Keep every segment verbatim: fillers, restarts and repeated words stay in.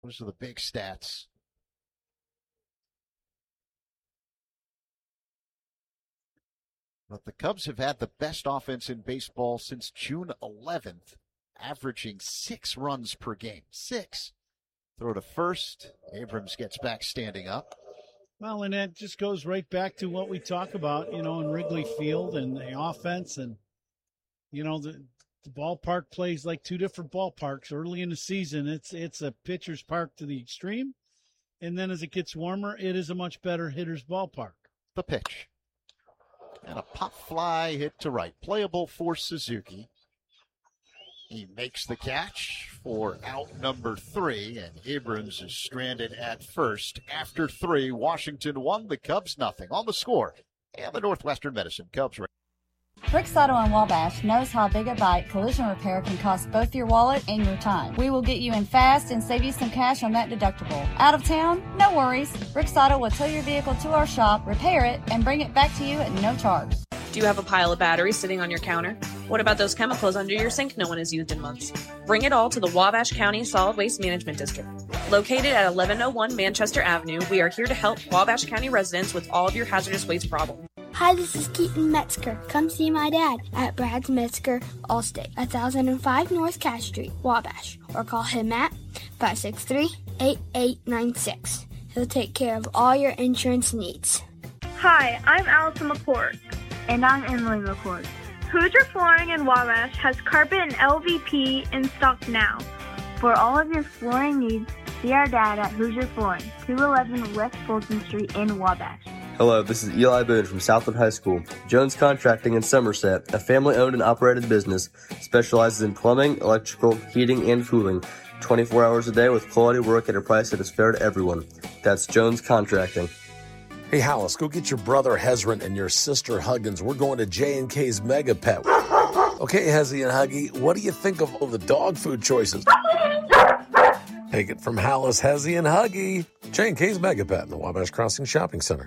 Those are the big stats. But the Cubs have had the best offense in baseball since June eleventh, averaging six runs per game. Six. Throw to first. Abrams gets back standing up. Well, and that just goes right back to what we talk about, you know, in Wrigley Field and the offense. And, you know, the, the ballpark plays like two different ballparks. Early in the season, it's it's a pitcher's park to the extreme. And then as it gets warmer, it is a much better hitter's ballpark. The pitch. And a pop fly hit to right. Playable for Suzuki. He makes the catch for out number three, and Abrams is stranded at first. After three, Washington won, the Cubs nothing. On the score, and the Northwestern Medicine Cubs. Rick's Auto in Wabash knows how big a bite collision repair can cost both your wallet and your time. We will get you in fast and save you some cash on that deductible. Out of town? No worries. Rick's Auto will tow your vehicle to our shop, repair it, and bring it back to you at no charge. Do you have a pile of batteries sitting on your counter? What about those chemicals under your sink no one has used in months? Bring it all to the Wabash County Solid Waste Management District. Located at eleven oh one Manchester Avenue, we are here to help Wabash County residents with all of your hazardous waste problems. Hi, this is Keaton Metzger. Come see my dad at Brad's Metzger Allstate, one thousand five North Cash Street, Wabash, or call him at five six three, eight eight nine six. He'll take care of all your insurance needs. Hi, I'm Allison McCord. And I'm Emily McCord. Hoosier Flooring in Wabash has carpet and L V P in stock now. For all of your flooring needs, see our dad at Hoosier Flooring, two eleven West Fulton Street in Wabash. Hello, this is Eli Boone from Southwood High School. Jones Contracting in Somerset, a family-owned and operated business, specializes in plumbing, electrical, heating, and cooling, twenty-four hours a day with quality work at a price that is fair to everyone. That's Jones Contracting. Hey, Hollis, go get your brother Hezron and your sister Huggins. We're going to J and K's Mega Pet. Okay, Hezzy and Huggy, what do you think of all the dog food choices? Take it from Hollis, Hezzy, and Huggy. J and K's Mega Pet in the Wabash Crossing Shopping Center.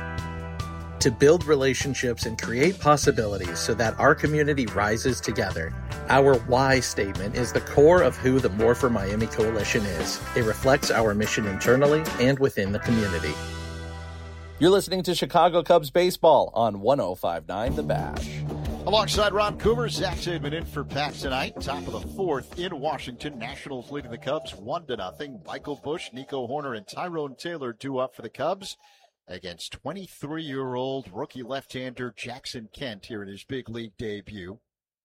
To build relationships and create possibilities so that our community rises together. Our why statement is the core of who the More for Miami Coalition is. It reflects our mission internally and within the community. You're listening to Chicago Cubs baseball on one oh five point nine The Bash. Alongside Ron Coomer, Zach Zaidman in for Pat tonight. Top of the fourth in Washington. Nationals leading the Cubs one to nothing. Michael Busch, Nico Horner, and Tyrone Taylor due up for the Cubs against twenty-three-year-old rookie left-hander Jackson Kent here in his big league debut.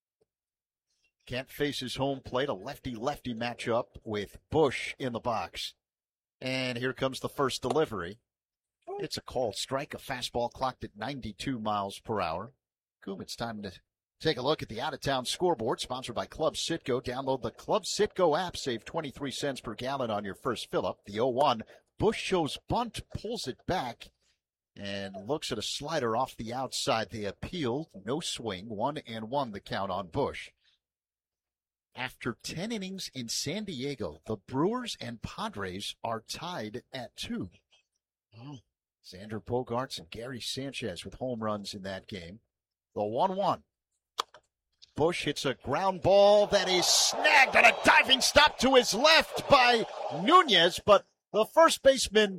Kent faces home plate, a lefty-lefty matchup with Busch in the box. And here comes the first delivery. It's a called strike, a fastball clocked at ninety-two miles per hour. Coom, it's time to take a look at the out-of-town scoreboard, sponsored by Club Citgo. Download the Club Citgo app. Save twenty-three cents per gallon on your first fill-up. The oh one. Busch shows bunt, pulls it back, and looks at a slider off the outside. They appeal. No swing. One and one the count on Busch. After ten innings in San Diego, the Brewers and Padres are tied at two. Oh. Xander Bogaerts and Gary Sanchez with home runs in that game. The one one. Busch hits a ground ball that is snagged on a diving stop to his left by Nunez, but the first baseman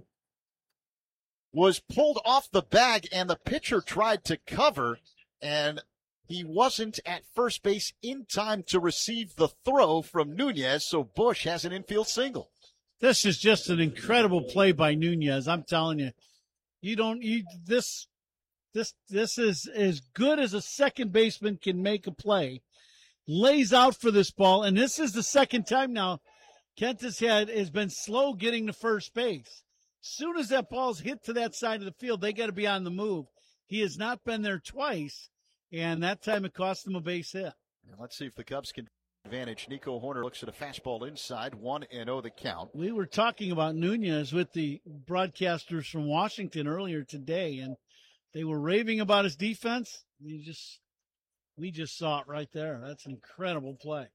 was pulled off the bag and the pitcher tried to cover, and he wasn't at first base in time to receive the throw from Nunez, so Busch has an infield single. This is just an incredible play by Nunez. I'm telling you, you don't, you, this, this, this is as good as a second baseman can make a play. Lays out for this ball, and this is the second time now Kent has had, has been slow getting to first base. Soon as that ball's hit to that side of the field, they got to be on the move. He has not been there twice, and that time it cost him a base hit. And let's see if the Cubs can advantage. Nico Horner looks at a fastball inside, one and oh the count. We were talking about Nunez with the broadcasters from Washington earlier today, and they were raving about his defense. You just, we just saw it right there. That's an incredible play.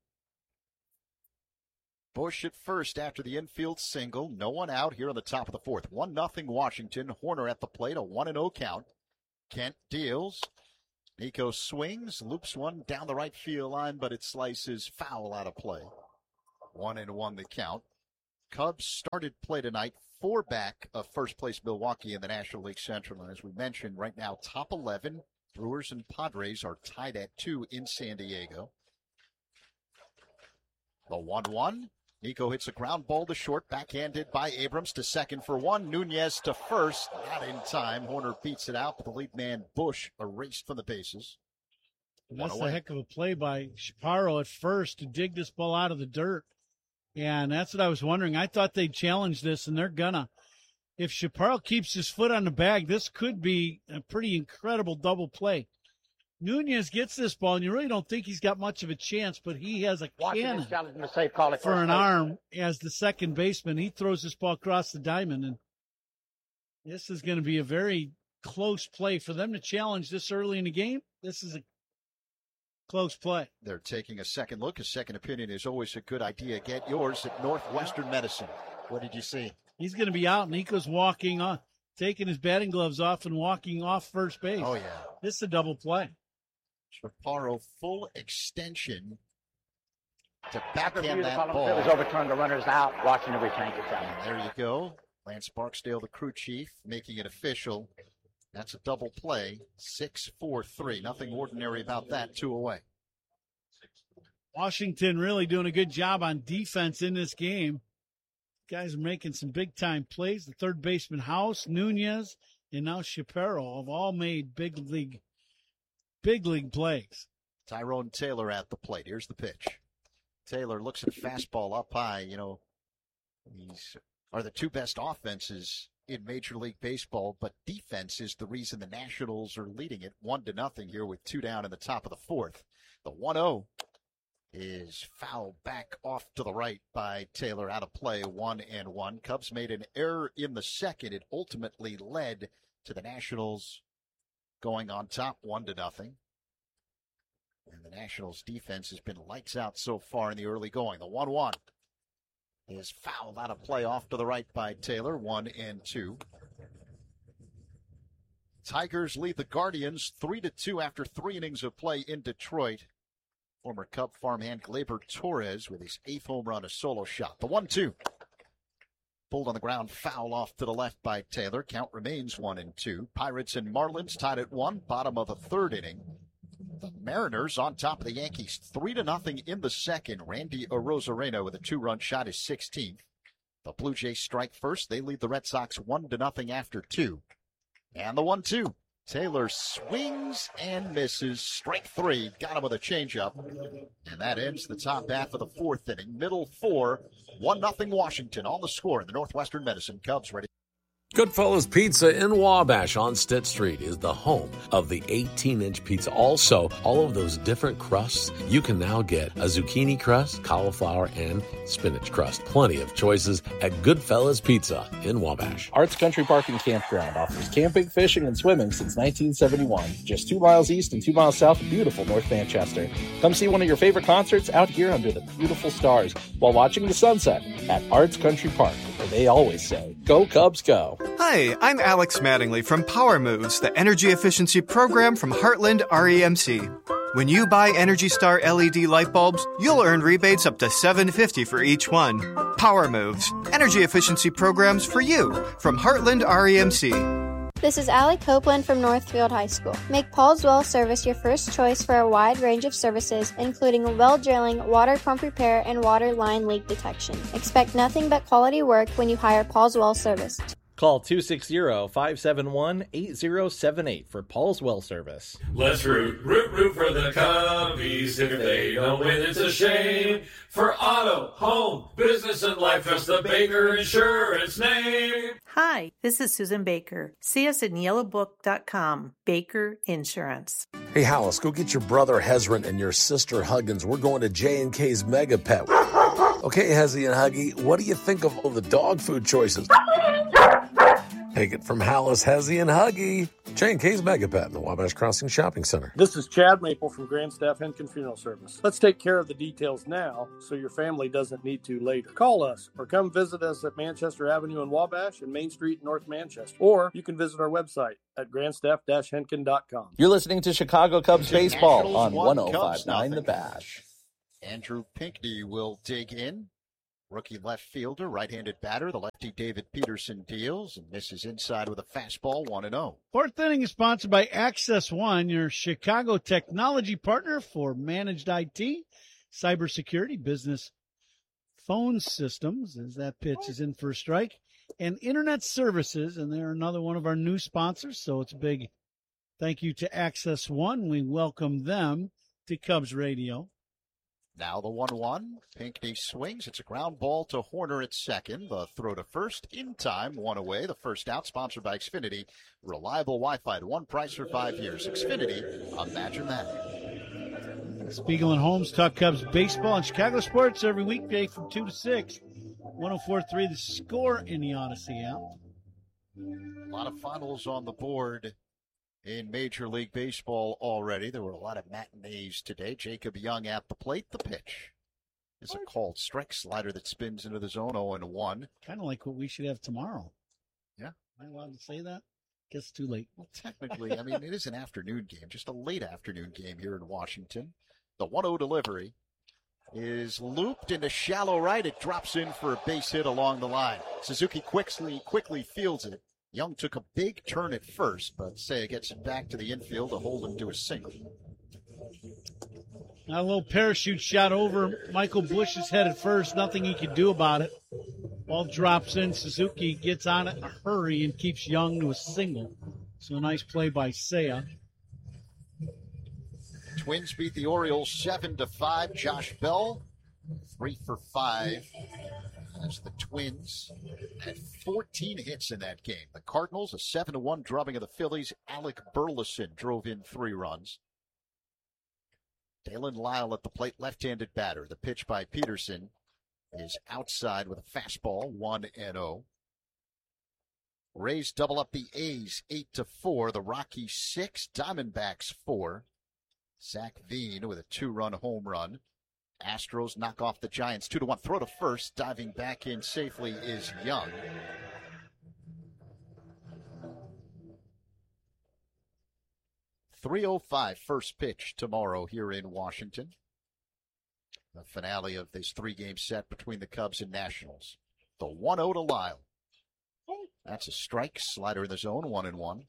Busch at first after the infield single. No one out here on the top of the fourth. one nothing Washington. Horner at the plate, a one and oh count. Kent deals. Nico swings, loops one down the right field line, but it slices foul out of play. One and one the count. Cubs started play tonight, four back of first place Milwaukee in the National League Central. And as we mentioned, right now, top eleven, Brewers and Padres are tied at two in San Diego. The one one. Nico hits a ground ball to short, backhanded by Abrams to second for one. Nunez to first, not in time. Horner beats it out, but the lead man, Bush, erased from the bases. That's a heck of a play by Chaparro at first to dig this ball out of the dirt. And that's what I was wondering. I thought they'd challenge this, and they're gonna. If Chaparro keeps his foot on the bag, this could be a pretty incredible double play. Nunez gets this ball, and you really don't think he's got much of a chance, but he has a cannon for an arm as the second baseman. He throws this ball across the diamond, and this is going to be a very close play. For them to challenge this early in the game, this is a close play. They're taking a second look. A second opinion is always a good idea. Get yours at Northwestern Medicine. What did you see? He's going to be out. Nico's walking on, taking his batting gloves off and walking off first base. Oh, yeah. This is a double play. Chaparro full extension to backhand that ball. It was overturned. The runner's out. Watching the retank it down. And there you go. Lance Barksdale, the crew chief, making it official. That's a double play. Six, four, three. Nothing ordinary about that. Two away. Washington really doing a good job on defense in this game. Guys are making some big-time plays. The third baseman, House, Nunez, and now Chaparro have all made big league Big league plays. Tyrone Taylor at the plate. Here's the pitch. Taylor looks at fastball up high. You know, these are the two best offenses in Major League Baseball, but defense is the reason the Nationals are leading it one to nothing here with two down in the top of the fourth. The one oh is fouled back off to the right by Taylor, out of play, one and one. Cubs made an error in the second. It ultimately led to the Nationals going on top one to nothing. And the Nationals defense has been lights out so far in the early going. The one one is fouled out of play off to the right by Taylor, one and two. Tigers lead the Guardians three to two after three innings of play in Detroit. Former Cub farmhand Gleyber Torres with his eighth home run, a solo shot. The one two. Pulled on the ground, foul off to the left by Taylor. Count remains one and two. Pirates and Marlins tied at one, bottom of the third inning. The Mariners on top of the Yankees, three to nothing in the second. Randy Arozarena with a two-run shot, his sixteenth. The Blue Jays strike first. They lead the Red Sox one to nothing after two. And the one two. Taylor swings and misses. Strike three. Got him with a changeup. And that ends the top half of the fourth inning. Middle four. one nothing Washington on the score in the Northwestern Medicine. Cubs ready. Goodfellas Pizza in Wabash on Stitt Street is the home of the eighteen-inch pizza. Also, all of those different crusts, you can now get a zucchini crust, cauliflower, and spinach crust. Plenty of choices at Goodfellas Pizza in Wabash. Arts Country Park and Campground offers camping, fishing, and swimming since nineteen seventy-one. Just two miles east and two miles south of beautiful North Manchester. Come see one of your favorite concerts out here under the beautiful stars while watching the sunset at Arts Country Park, where they always say, "Go Cubs, go." Hi, I'm Alex Mattingly from Power Moves, the energy efficiency program from Heartland R E M C. When you buy Energy Star L E D light bulbs, you'll earn rebates up to seven dollars and fifty cents for each one. Power Moves, energy efficiency programs for you from Heartland R E M C. This is Allie Copeland from Northfield High School. Make Paul's Well Service your first choice for a wide range of services, including well drilling, water pump repair, and water line leak detection. Expect nothing but quality work when you hire Paul's Well Service. Call two six zero, five seven one, eight zero seven eight for Paul's Well Service. Let's root, root, root for the Cubbies. If they don't win, it's a shame. For auto, home, business, and life, trust the Baker Insurance name. Hi, this is Susan Baker. See us at yellow book dot com. Baker Insurance. Hey, Hollis, go get your brother Hezron and your sister Huggins. We're going to J and K's Mega Pet. Okay, Hezzy and Huggy, what do you think of all the dog food choices? Take it from Hollis, Hezzy, and Huggy. J and K's Mega Pet in the Wabash Crossing Shopping Center. This is Chad Maple from Grand Staff Henkin Funeral Service. Let's take care of the details now so your family doesn't need to later. Call us or come visit us at Manchester Avenue in Wabash and Main Street in North Manchester. Or you can visit our website at grandstaff dash henkin dot com. You're listening to Chicago Cubs baseball on one oh five point nine The Bash. Andrew Pinckney will dig in. Rookie left fielder, right-handed batter. The lefty David Peterson deals and misses inside with a fastball, one and oh. Fourth inning is sponsored by Access One, your Chicago technology partner for managed I T, cybersecurity, business phone systems, as that pitch is in for a strike, and internet services, and they're another one of our new sponsors, so it's a big thank you to Access One. We welcome them to Cubs Radio. Now the one one. Pinckney swings. It's a ground ball to Horner at second. The throw to first in time. One away. The first out, sponsored by Xfinity. Reliable Wi-Fi at one price for five years. Xfinity. Imagine that. Spiegel and Holmes talk Cubs baseball and Chicago sports every weekday from two to six. one oh four point three The Score in the Odyssey app. A lot of finals on the board in Major League Baseball already. There were a lot of matinees today. Jacob Young at the plate. The pitch is a called strike, slider that spins into the zone, oh and one. Kind of like what we should have tomorrow. Yeah. Am I allowed to say that? Guess it's too late. Well, technically, I mean, it is an afternoon game, just a late afternoon game here in Washington. The one oh delivery is looped into shallow right. It drops in for a base hit along the line. Suzuki quickly, quickly fields it. Young took a big turn at first, but Seiya gets it back to the infield to hold him to a single. Now a little parachute shot over Michael Busch's head at first. Nothing he could do about it. Ball drops in. Suzuki gets on it in a hurry and keeps Young to a single. So a nice play by Seiya. Twins beat the Orioles seven to five. Josh Bell, three for five. As the Twins had fourteen hits in that game. The Cardinals, a seven to one drubbing of the Phillies. Alec Burleson drove in three runs. Dalen Lyle at the plate, left-handed batter. The pitch by Peterson is outside with a fastball, one and oh. Rays double up the A's, eight to four. The Rockies, six. Diamondbacks, four. Zach Veen with a two-run home run. Astros knock off the Giants two to one. Throw to first. Diving back in safely is Young. three oh five first pitch tomorrow here in Washington. The finale of this three-game set between the Cubs and Nationals. The one oh to Lyle. That's a strike. Slider in the zone, one and one.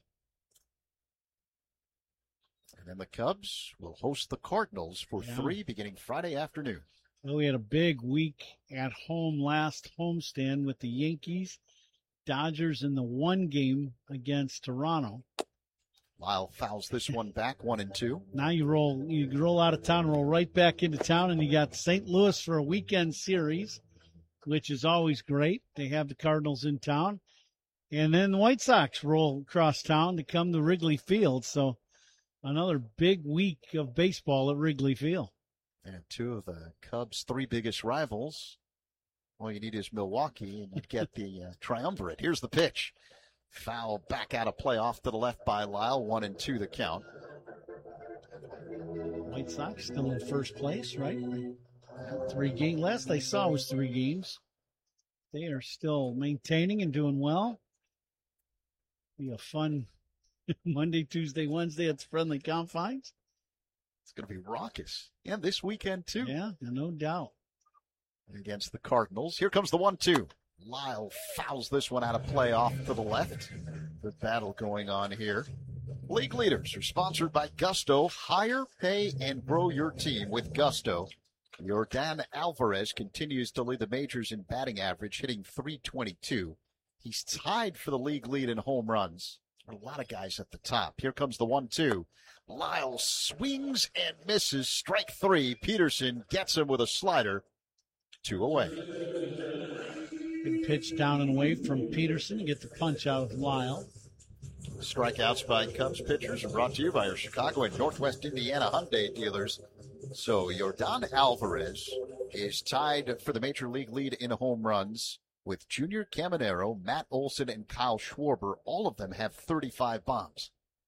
And then the Cubs will host the Cardinals for yeah. three beginning Friday afternoon. Well, we had a big week at home last homestand with the Yankees, Dodgers in the one game against Toronto. Lyle fouls this one back, one and two. Now you roll, you roll out of town, roll right back into town, and you got Saint Louis for a weekend series, which is always great. They have the Cardinals in town. And then the White Sox roll across town to come to Wrigley Field. So another big week of baseball at Wrigley Field. And two of the Cubs' three biggest rivals. All you need is Milwaukee, and you get the uh, triumvirate. Here's the pitch. Foul back out of play off to the left by Lyle. One and two the count. White Sox still in first place, right? Three games. Last I saw was three games. They are still maintaining and doing well. Be a fun Monday, Tuesday, Wednesday at the friendly confines. It's going to be raucous. And this weekend, too. Yeah, no doubt. Against the Cardinals. Here comes the one two. Lyle fouls this one out of play off to the left. Good battle going on here. League leaders are sponsored by Gusto. Hire, pay, and grow your team with Gusto. Yordan Alvarez continues to lead the majors in batting average, hitting three twenty-two. He's tied for the league lead in home runs. There are a lot of guys at the top. Here comes the one two. Lyle swings and misses. Strike three. Peterson gets him with a slider. Two away. Good pitch down and away from Peterson to get the punch out of Lyle. Strikeouts by Cubs pitchers are brought to you by our Chicago and Northwest Indiana Hyundai dealers. So Yordan Alvarez is tied for the major league lead in home runs with Junior Caminero, Matt Olson, and Kyle Schwarber. All of them have thirty-five bombs.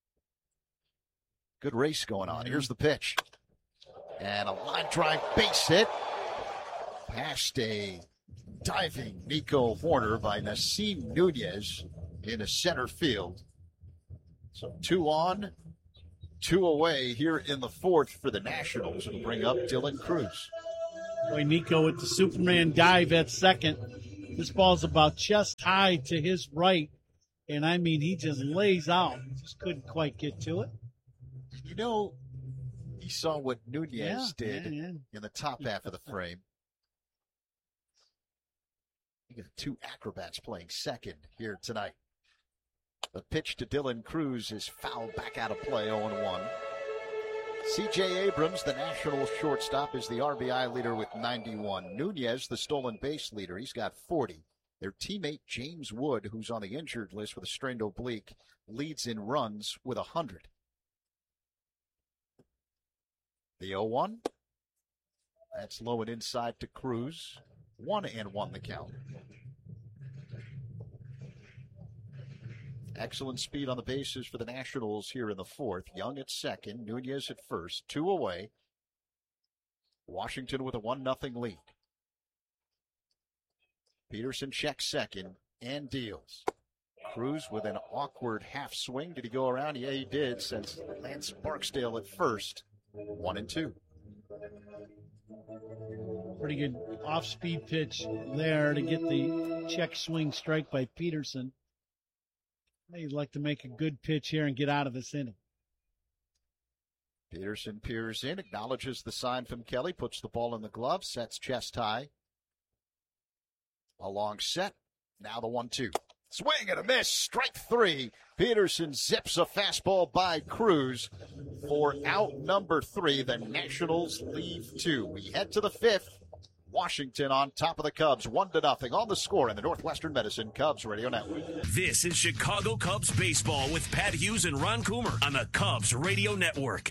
Good race going on. Here's the pitch. And a line drive base hit. Past a diving Nico Horner by Nasim Nunez in the center field. So two on, two away here in the fourth for the Nationals. It'll bring up Dylan Cruz. Boy, Nico with the Superman dive at second. This ball's about chest high to his right. And, I mean, he just lays out. Just couldn't quite get to it. You know, he saw what Nunez yeah, did yeah, yeah. in the top half of the frame. You got two acrobats playing second here tonight. The pitch to Dylan Cruz is fouled back out of play, oh and one. C J Abrams, the Nationals shortstop, is the R B I leader with ninety-one. Nunez, the stolen base leader, he's got forty. Their teammate James Wood, who's on the injured list with a strained oblique, leads in runs with one hundred. The oh one. That's low and inside to Cruz. One and one the count. Excellent speed on the bases for the Nationals here in the fourth. Young at second, Nunez at first, two away. Washington with a one nothing lead. Peterson checks second and deals. Cruz with an awkward half swing. Did he go around? Yeah, he did, since Lance Barksdale at first. One and two. Pretty good off-speed pitch there to get the check swing strike by Peterson. He'd like to make a good pitch here and get out of this inning. Peterson peers in, acknowledges the sign from Kelly, puts the ball in the glove, sets chest high. A long set. Now the one two. Swing and a miss. Strike three. Peterson zips a fastball by Cruz for out number three. The Nationals leave two. We head to the fifth. Washington on top of the Cubs, one to nothing on the score in the Northwestern Medicine Cubs Radio Network. This is Chicago Cubs baseball with Pat Hughes and Ron Coomer on the Cubs Radio Network.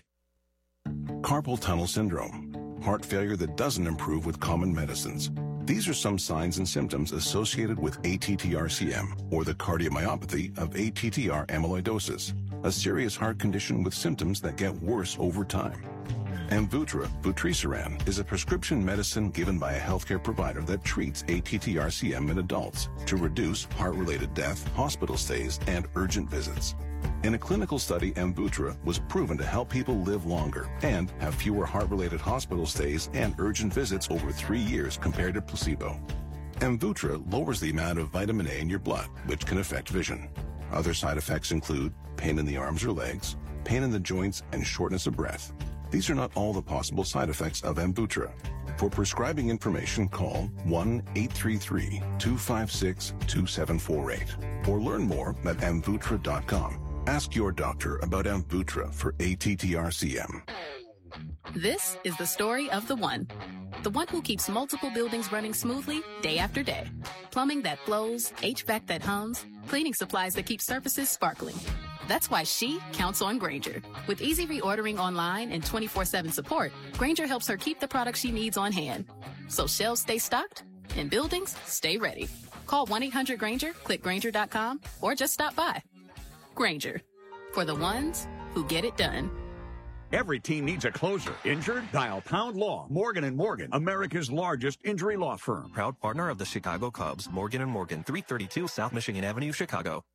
Carpal tunnel syndrome, heart failure that doesn't improve with common medicines. These are some signs and symptoms associated with A T T R C M, or the cardiomyopathy of A T T R amyloidosis, a serious heart condition with symptoms that get worse over time. Amvuttra, vutrisiran, is a prescription medicine given by a healthcare provider that treats A T T R C M in adults to reduce heart-related death, hospital stays, and urgent visits. In a clinical study, Amvuttra was proven to help people live longer and have fewer heart-related hospital stays and urgent visits over three years compared to placebo. Amvuttra lowers the amount of vitamin A in your blood, which can affect vision. Other side effects include pain in the arms or legs, pain in the joints, and shortness of breath. These are not all the possible side effects of Amvuttra. For prescribing information, call one eight three three, two five six, two seven four eight or learn more at amvuttra dot com. Ask your doctor about Amvuttra for A T T R C M. This is the story of the one. The one who keeps multiple buildings running smoothly day after day. Plumbing that flows, H V A C that hums, cleaning supplies that keep surfaces sparkling. That's why she counts on Grainger. With easy reordering online and twenty-four seven support, Grainger helps her keep the products she needs on hand. So shelves stay stocked and buildings stay ready. Call one eight hundred Grainger, click Grainger dot com, or just stop by. Grainger, for the ones who get it done. Every team needs a closer. Injured? Dial Pound Law. Morgan and Morgan, America's largest injury law firm. Proud partner of the Chicago Cubs. Morgan and Morgan, three thirty-two South Michigan Avenue, Chicago.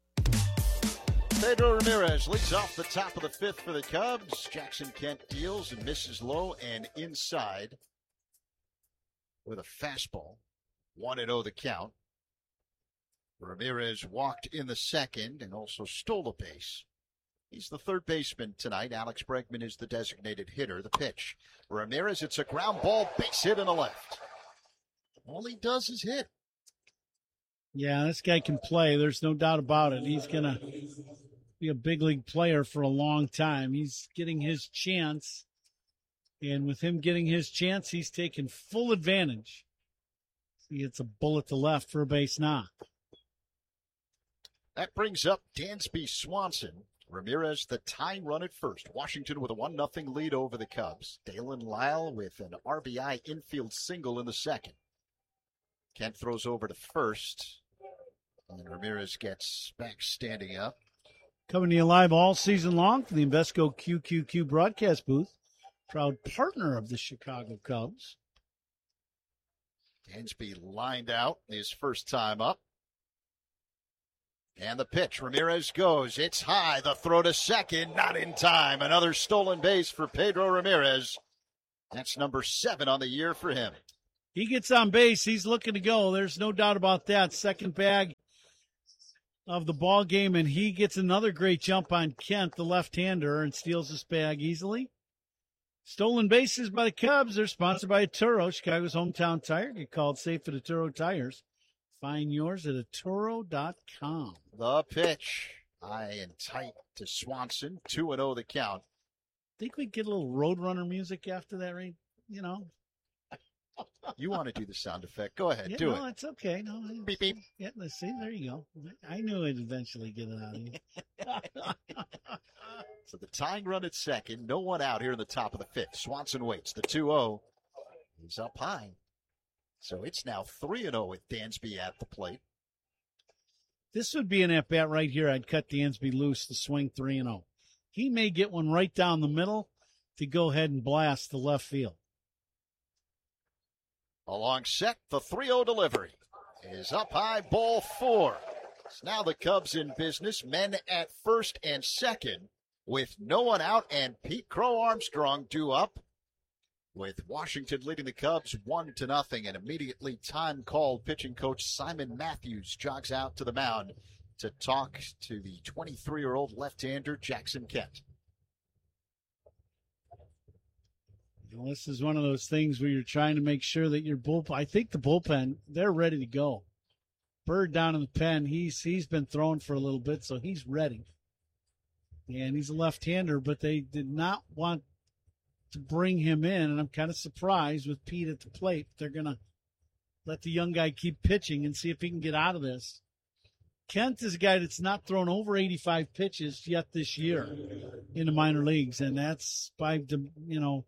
Pedro Ramirez leads off the top of the fifth for the Cubs. Jackson Kent deals and misses low and inside with a fastball. one and oh the count. Ramirez walked in the second and also stole a base. He's the third baseman tonight. Alex Bregman is the designated hitter. The pitch. Ramirez, it's a ground ball, base hit in the left. All he does is hit. Yeah, this guy can play. There's no doubt about it. He's going to be a big league player for a long time. He's getting his chance. And with him getting his chance, he's taking full advantage. He hits a bullet to left for a base knock. That brings up Dansby Swanson. Ramirez, the tying run at first. Washington with a one nothing lead over the Cubs. Dalen Lyle with an R B I infield single in the second. Kent throws over to first. And Ramirez gets back standing up. Coming to you live all season long from the Invesco Q Q Q broadcast booth. Proud partner of the Chicago Cubs. Dansby lined out his first time up. And the pitch, Ramirez goes. It's high. The throw to second, not in time. Another stolen base for Pedro Ramirez. That's number seven on the year for him. He gets on base. He's looking to go. There's no doubt about that. Second bag of the ball game, and he gets another great jump on Kent, the left-hander, and steals this bag easily. Stolen bases by the Cubs. They're sponsored by Atturo, Chicago's hometown tire. Get called safe at Atturo Tires. Find yours at Atturo dot com. The pitch. High and tight to Swanson. two and oh the count. Think we'd get a little Roadrunner music after that, right? You know? You want to do the sound effect. Go ahead. Yeah, do no, it. it's okay. No, beep, beep. Yeah, let's see. There you go. I knew I'd eventually get it out of you. So the tying run at second. No one out here in the top of the fifth. Swanson waits. The two oh. He's up high. So it's now three and oh with Dansby at the plate. This would be an at-bat right here. I'd cut Dansby loose to swing three and oh. He may get one right down the middle to go ahead and blast the left field. Along set, the three oh delivery is up high, ball four. So now the Cubs in business, men at first and second with no one out, and Pete Crow Armstrong due up with Washington leading the Cubs one to nothing. And immediately time called, pitching coach Simon Matthews jogs out to the mound to talk to the twenty-three-year-old left-hander Jackson Kent. Well, this is one of those things where you're trying to make sure that your bullpen, I think the bullpen, they're ready to go. Bird down in the pen, he's he's been thrown for a little bit, so he's ready. And he's a left-hander, but they did not want to bring him in, and I'm kind of surprised with Pete at the plate. They're going to let the young guy keep pitching and see if he can get out of this. Kent is a guy that's not thrown over eighty-five pitches yet this year in the minor leagues, and that's by, you know,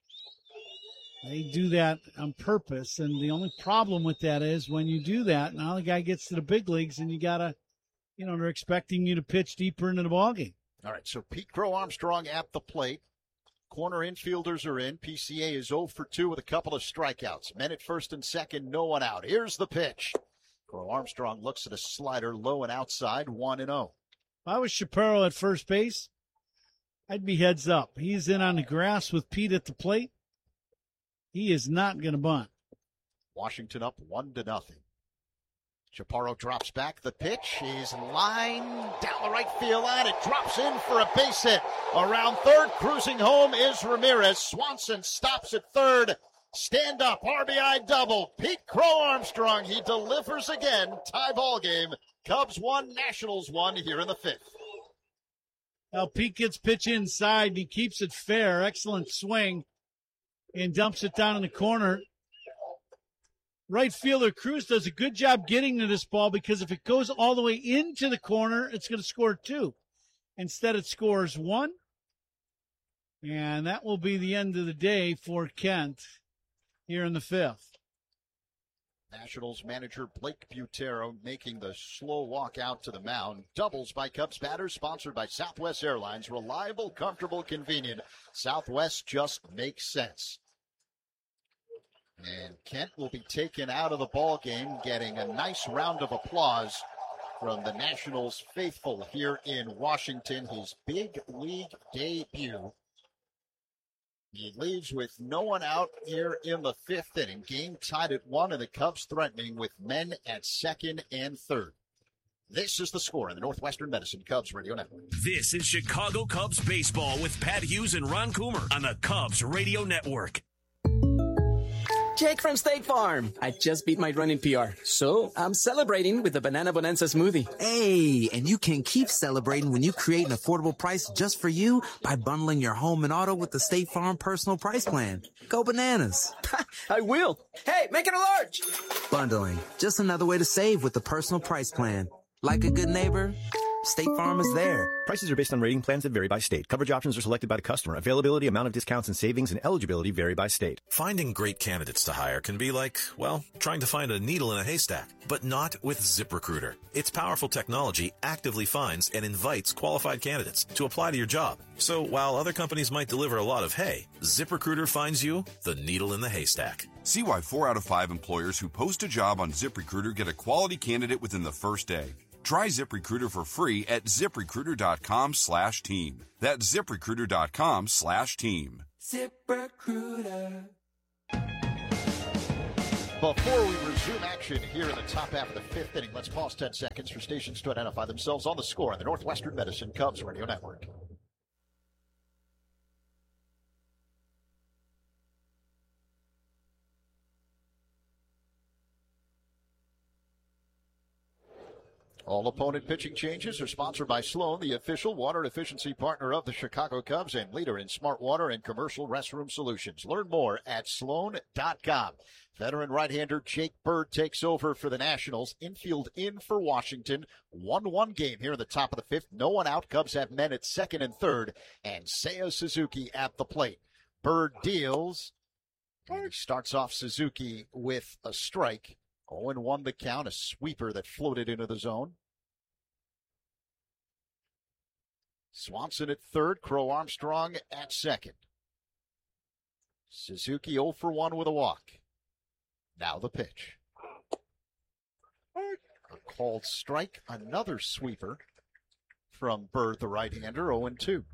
they do that on purpose, and the only problem with that is when you do that, now the guy gets to the big leagues, and you got to, you know, they're expecting you to pitch deeper into the ballgame. All right, so Pete Crow Armstrong at the plate. Corner infielders are in. P C A is oh for two with a couple of strikeouts. Men at first and second, no one out. Here's the pitch. Crow Armstrong looks at a slider low and outside, one and oh. If I was Shapiro at first base, I'd be heads up. He's in on the grass with Pete at the plate. He is not going to bunt. Washington up one to nothing. Chaparro drops back. The pitch is lined down the right field line. It drops in for a base hit. Around third, cruising home is Ramirez. Swanson stops at third. Stand up, R B I double. Pete Crow Armstrong, he delivers again. Tie ball game. Cubs one, Nationals one here in the fifth. Now Pete gets pitch inside. He keeps it fair. Excellent swing. And dumps it down in the corner. Right fielder Cruz does a good job getting to this ball, because if it goes all the way into the corner, it's going to score two. Instead, it scores one. And that will be the end of the day for Kent here in the fifth. Nationals manager Blake Butero making the slow walk out to the mound. Doubles by Cubs batters, sponsored by Southwest Airlines. Reliable, comfortable, convenient. Southwest just makes sense. And Kent will be taken out of the ball game, getting a nice round of applause from the Nationals faithful here in Washington. His big league debut. He leaves with no one out here in the fifth inning. Game tied at one, and the Cubs threatening with men at second and third. This is the score in the Northwestern Medicine Cubs Radio Network. This is Chicago Cubs baseball with Pat Hughes and Ron Coomer on the Cubs Radio Network. Jake from State Farm. I just beat my running P R, so I'm celebrating with the Banana Bonanza smoothie. Hey, and you can keep celebrating when you create an affordable price just for you by bundling your home and auto with the State Farm Personal Price Plan. Go bananas. I will. Hey, make it a large. Bundling. Just another way to save with the Personal Price Plan. Like a good neighbor, State Farm is there. Prices are based on rating plans that vary by state. Coverage options are selected by the customer. Availability, amount of discounts and savings, and eligibility vary by state. Finding great candidates to hire can be like, well, trying to find a needle in a haystack. But not with ZipRecruiter. Its powerful technology actively finds and invites qualified candidates to apply to your job. So while other companies might deliver a lot of hay, ZipRecruiter finds you the needle in the haystack. See why four out of five employers who post a job on ZipRecruiter get a quality candidate within the first day. Try ZipRecruiter for free at ZipRecruiter.com slash team. That's ZipRecruiter.com slash team. ZipRecruiter. Before we resume action here in the top half of the fifth inning, let's pause ten seconds for stations to identify themselves on the score on the Northwestern Medicine Cubs Radio Network. All opponent pitching changes are sponsored by Sloan, the official water efficiency partner of the Chicago Cubs and leader in smart water and commercial restroom solutions. Learn more at sloan dot com. Veteran right-hander Jake Bird takes over for the Nationals. Infield in for Washington. one one game here in the top of the fifth. No one out. Cubs have men at second and third. And Seiya Suzuki at the plate. Bird deals. And he starts off Suzuki with a strike. oh and one the count, a sweeper that floated into the zone. Swanson at third, Crow Armstrong at second. Suzuki oh for one with a walk. Now the pitch. A called strike, another sweeper from Bird, the right-hander, oh and two.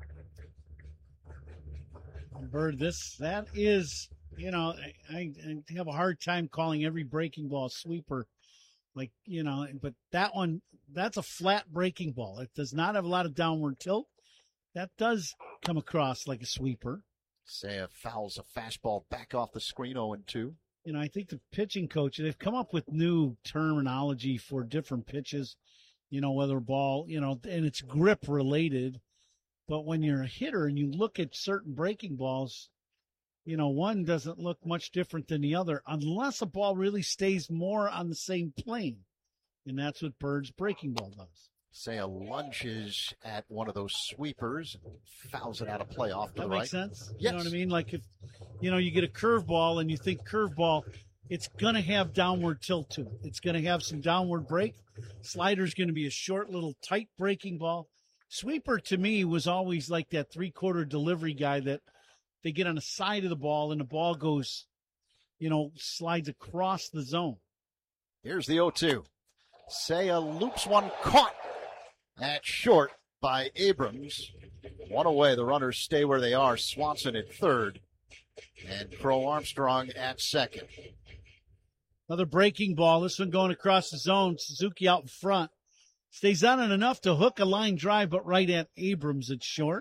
Bird, this, that is... You know, I, I have a hard time calling every breaking ball sweeper, like, you know, but that one, that's a flat breaking ball. It does not have a lot of downward tilt. That does come across like a sweeper. Seiya fouls a fastball back off the screen, oh and two. You know, I think the pitching coach, they've come up with new terminology for different pitches, you know, whether ball, you know, and it's grip related. But when you're a hitter and you look at certain breaking balls, you know, one doesn't look much different than the other unless a ball really stays more on the same plane. And that's what Bird's breaking ball does. Seiya lunges at one of those sweepers and fouls it out of play off to that the right. Makes sense? Yes. You know what I mean? Like if, you know, you get a curveball and you think curveball, it's going to have downward tilt to it. It's going to have some downward break. Slider's going to be a short little tight breaking ball. Sweeper to me was always like that three-quarter delivery guy that they get on the side of the ball and the ball goes, you know, slides across the zone. Here's the oh two. Seiya loops one, caught at short by Abrams. One away. The runners stay where they are. Swanson at third and Crow Armstrong at second. Another breaking ball. This one going across the zone. Suzuki out in front. Stays on it enough to hook a line drive, but right at Abrams at short.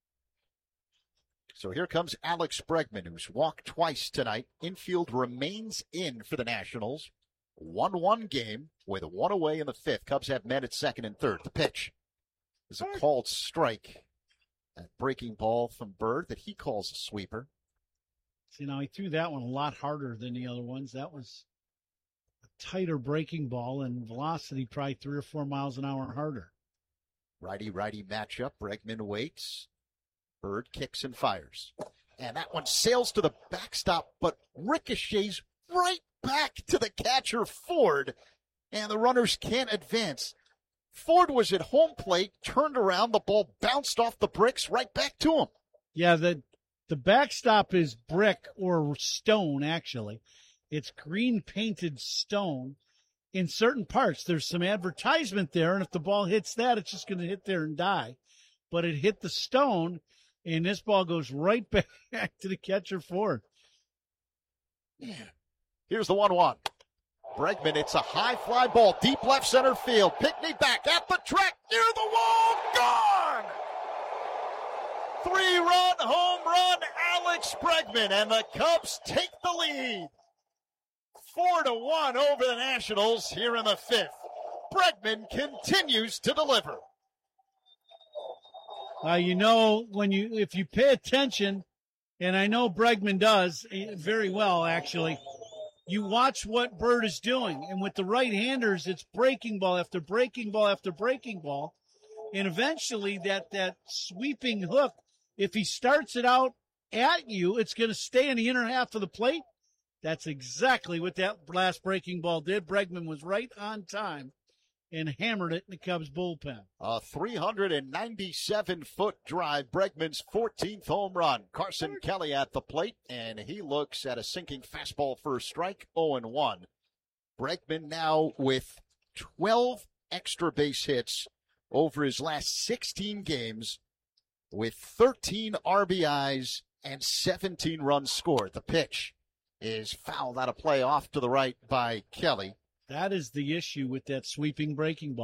So here comes Alex Bregman, who's walked twice tonight. Infield remains in for the Nationals. one one game with one away in the fifth. Cubs have men at second and third. The pitch is a called strike. That breaking ball from Bird that he calls a sweeper. See, now he threw that one a lot harder than the other ones. That was a tighter breaking ball and velocity probably three or four miles an hour harder. Righty-righty matchup. Bregman waits. Bird kicks and fires. And that one sails to the backstop, but ricochets right back to the catcher, Ford. And the runners can't advance. Ford was at home plate, turned around, the ball bounced off the bricks right back to him. Yeah, the the backstop is brick or stone, actually. It's green painted stone in certain parts. There's some advertisement there, and if the ball hits that, it's just going to hit there and die. But it hit the stone, and this ball goes right back to the catcher, Ford. Yeah. Here's the one one. Bregman, it's a high fly ball, deep left center field. Pinckney back at the track, near the wall, gone! Three-run home run, Alex Bregman, and the Cubs take the lead. Four to one over the Nationals here in the fifth. Bregman continues to deliver. Uh, you know, when you if you pay attention, and I know Bregman does very well, actually, you watch what Bird is doing. And with the right-handers, it's breaking ball after breaking ball after breaking ball. And eventually that, that sweeping hook, if he starts it out at you, it's going to stay in the inner half of the plate. That's exactly what that last breaking ball did. Bregman was right on time and hammered it in the Cubs bullpen. A three hundred ninety-seven foot drive, Bregman's fourteenth home run. Carson Kelly at the plate, and he looks at a sinking fastball for a strike, oh and one. Bregman now with twelve extra base hits over his last sixteen games with thirteen R B Is and seventeen runs scored. The pitch is fouled out of play off to the right by Kelly. That is the issue with that sweeping breaking ball.